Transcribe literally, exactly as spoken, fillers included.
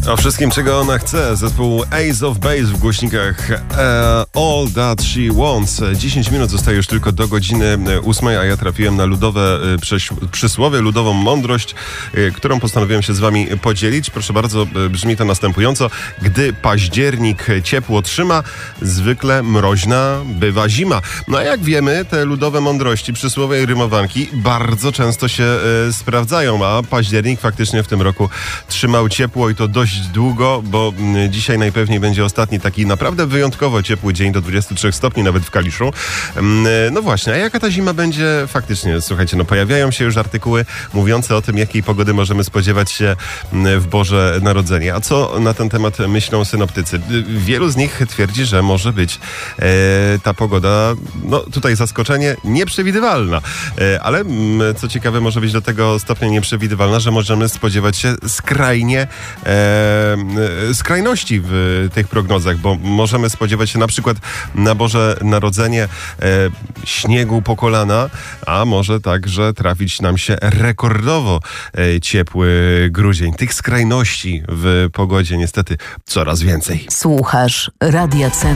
O wszystkim, czego ona chce. Zespół Ace of Base w głośnikach uh, All That She Wants. dziesięć minut zostaje już tylko do godziny ósmej, a ja trafiłem na ludowe y, przysłowie, ludową mądrość, y, którą postanowiłem się z wami podzielić. Proszę bardzo, y, brzmi to następująco. Gdy październik ciepło trzyma, zwykle mroźna bywa zima. No a jak wiemy, te ludowe mądrości, przysłowie i rymowanki bardzo często się y, sprawdzają, a październik faktycznie w tym roku trzymał ciepło i to dość długo, bo dzisiaj najpewniej będzie ostatni taki naprawdę wyjątkowo ciepły dzień do dwudziestu trzech stopni, nawet w Kaliszu. No właśnie, a jaka ta zima będzie faktycznie? Słuchajcie, no pojawiają się już artykuły mówiące o tym, jakiej pogody możemy spodziewać się w Boże Narodzenie. A co na ten temat myślą synoptycy? Wielu z nich twierdzi, że może być e, ta pogoda, no tutaj zaskoczenie, nieprzewidywalna. E, ale co ciekawe, może być do tego stopnia nieprzewidywalna, że możemy spodziewać się skrajnie e, skrajności w tych prognozach, bo możemy spodziewać się na przykład na Boże Narodzenie e, śniegu po kolana, a może także trafić nam się rekordowo e, ciepły grudzień. Tych skrajności w pogodzie niestety coraz więcej. Słuchasz Radia Centrum.